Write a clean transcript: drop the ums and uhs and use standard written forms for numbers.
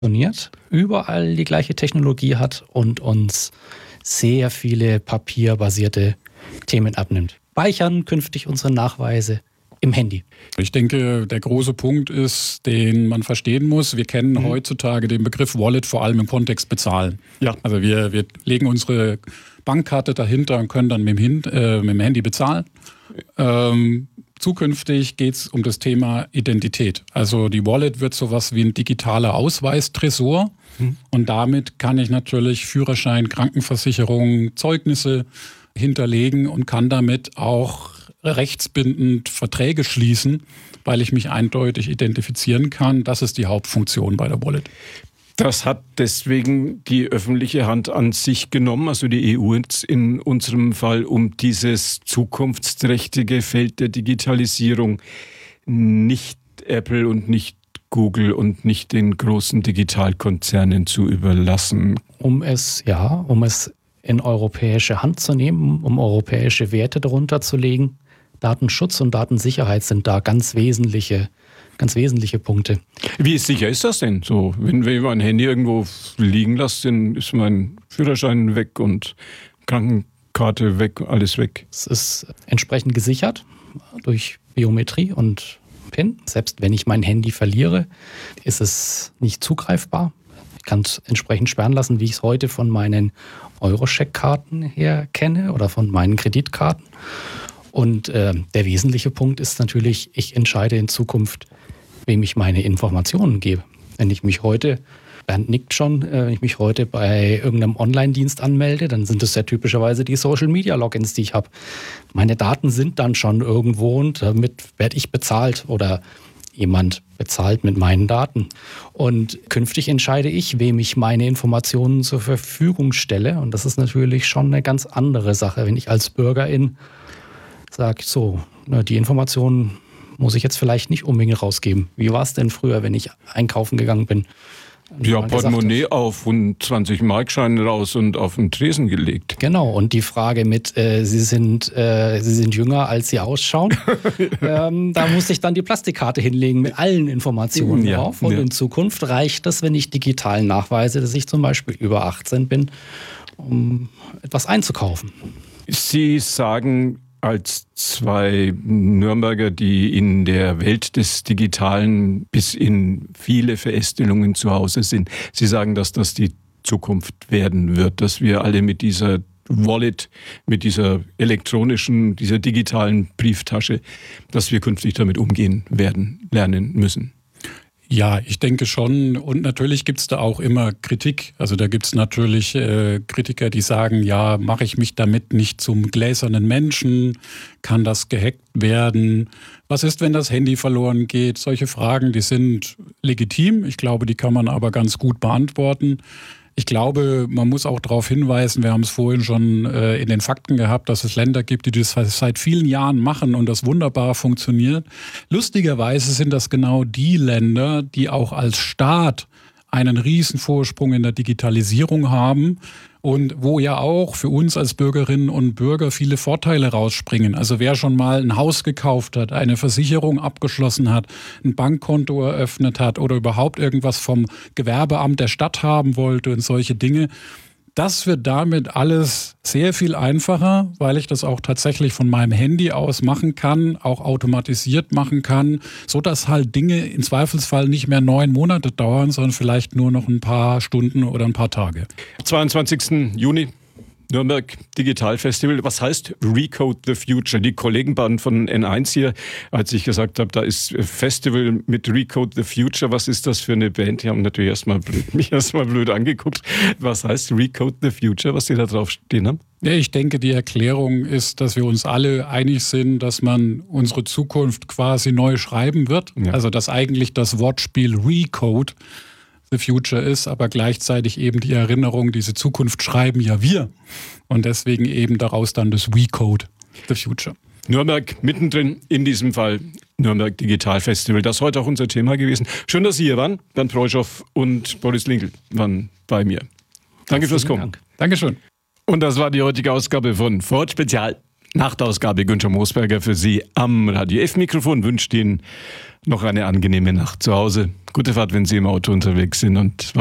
funktioniert, überall die gleiche Technologie hat und uns sehr viele papierbasierte Themen abnimmt. Speichern künftig unsere Nachweise im Handy. Ich denke, der große Punkt ist, den man verstehen muss. Wir kennen heutzutage den Begriff Wallet vor allem im Kontext Bezahlen. Ja. Also wir legen unsere Bankkarte dahinter und können dann mit dem Handy bezahlen. Zukünftig geht es um das Thema Identität. Also die Wallet wird sowas wie ein digitaler Ausweistresor. Und damit kann ich natürlich Führerschein, Krankenversicherung, Zeugnisse hinterlegen und kann damit auch rechtsbindend Verträge schließen, weil ich mich eindeutig identifizieren kann. Das ist die Hauptfunktion bei der Wallet. Das hat deswegen die öffentliche Hand an sich genommen, also die EU in unserem Fall, um dieses zukunftsträchtige Feld der Digitalisierung nicht Apple und nicht Google und nicht den großen Digitalkonzernen zu überlassen. Um es in europäische Hand zu nehmen, um europäische Werte darunter zu legen. Datenschutz und Datensicherheit sind da ganz wesentliche Punkte. Wie sicher ist das denn so? Wenn wir mein Handy irgendwo liegen lassen, dann ist mein Führerschein weg und Krankenkarte weg, alles weg. Es ist entsprechend gesichert durch Biometrie und PIN. Selbst wenn ich mein Handy verliere, ist es nicht zugreifbar. Ich kann es entsprechend sperren lassen, wie ich es heute von meinen Eurocheck-Karten her kenne oder von meinen Kreditkarten. Und der wesentliche Punkt ist natürlich, ich entscheide in Zukunft, wem ich meine Informationen gebe. Wenn ich mich heute, Bernd nickt schon, wenn ich mich heute bei irgendeinem Online-Dienst anmelde, dann sind es ja typischerweise die Social-Media-Logins, die ich habe. Meine Daten sind dann schon irgendwo und damit werde ich bezahlt oder jemand bezahlt mit meinen Daten. Und künftig entscheide ich, wem ich meine Informationen zur Verfügung stelle. Und das ist natürlich schon eine ganz andere Sache, wenn ich als Bürgerin sage, so, die Informationen muss ich jetzt vielleicht nicht unbedingt rausgeben. Wie war es denn früher, wenn ich einkaufen gegangen bin? Ja, Portemonnaie auf und 20-Markscheine raus und auf den Tresen gelegt. Genau, und die Frage mit, Sie sind jünger, als Sie ausschauen, da muss ich dann die Plastikkarte hinlegen mit allen Informationen drauf. Und in Zukunft reicht das, wenn ich digital nachweise, dass ich zum Beispiel über 18 bin, um etwas einzukaufen. Sie sagen, als zwei Nürnberger, die in der Welt des Digitalen bis in viele Verästelungen zu Hause sind. Sie sagen, dass das die Zukunft werden wird, dass wir alle mit dieser Wallet, mit dieser elektronischen, dieser digitalen Brieftasche, dass wir künftig damit umgehen werden, lernen müssen. Ja, ich denke schon. Und natürlich gibt es da auch immer Kritik. Also da gibt es natürlich Kritiker, die sagen, ja, mache ich mich damit nicht zum gläsernen Menschen? Kann das gehackt werden? Was ist, wenn das Handy verloren geht? Solche Fragen, die sind legitim. Ich glaube, die kann man aber ganz gut beantworten. Ich glaube, man muss auch darauf hinweisen, wir haben es vorhin schon in den Fakten gehabt, dass es Länder gibt, die das seit vielen Jahren machen und das wunderbar funktioniert. Lustigerweise sind das genau die Länder, die auch als Staat einen riesen Vorsprung in der Digitalisierung haben und wo ja auch für uns als Bürgerinnen und Bürger viele Vorteile rausspringen. Also wer schon mal ein Haus gekauft hat, eine Versicherung abgeschlossen hat, ein Bankkonto eröffnet hat oder überhaupt irgendwas vom Gewerbeamt der Stadt haben wollte und solche Dinge, das wird damit alles sehr viel einfacher, weil ich das auch tatsächlich von meinem Handy aus machen kann, auch automatisiert machen kann, sodass halt Dinge im Zweifelsfall nicht mehr 9 Monate dauern, sondern vielleicht nur noch ein paar Stunden oder ein paar Tage. 22. Juni. Nürnberg Digital Festival. Was heißt Recode the Future? Die Kollegenband von N1 hier, als ich gesagt habe, da ist Festival mit Recode the Future. Was ist das für eine Band? Die haben natürlich mich erstmal blöd angeguckt. Was heißt Recode the Future, was Sie da drauf stehen haben? Ja, ich denke, die Erklärung ist, dass wir uns alle einig sind, dass man unsere Zukunft quasi neu schreiben wird. Ja. Also, dass eigentlich das Wortspiel Recode the Future ist, aber gleichzeitig eben die Erinnerung, diese Zukunft schreiben ja wir. Und deswegen eben daraus dann das Recode the Future. Nürnberg mittendrin, in diesem Fall Nürnberg Digital Festival. Das ist heute auch unser Thema gewesen. Schön, dass Sie hier waren. Bernd Preuschow und Boris Linkel waren bei mir. Danke fürs Kommen. Dankeschön. Und das war die heutige Ausgabe von Ford Spezial. Nachtausgabe Günther Moosberger für Sie am Radio F-Mikrofon. Wünscht Ihnen noch eine angenehme Nacht zu Hause. Gute Fahrt, wenn Sie im Auto unterwegs sind und